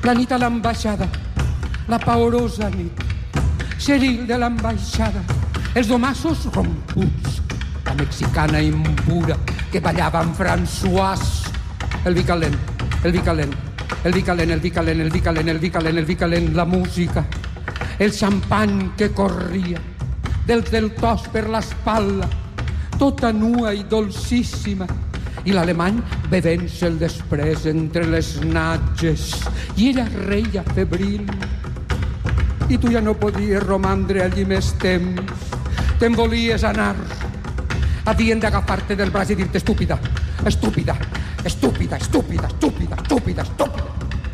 La nit a l'ambaixada, la paorosa nit. Xeril de l'ambaixada, els domassos romputs, la mexicana impura que ballava amb François. El vi calent, el vi calent, el vi calent, el vi calent, el vi calent, el vi calent, el vi calent, la música, el xampany que corria del tos per l'espatlla, tota nua i dolcíssima, i l'alemany bevent-se el després entre les natges, i ella reia febril. I tu ja no podies romandre allí més temps. Te'n volies anar. Havien d'agafar-te del braç i dir-te estúpida, estúpida, estúpida, estúpida, estúpida, estúpida, estúpida.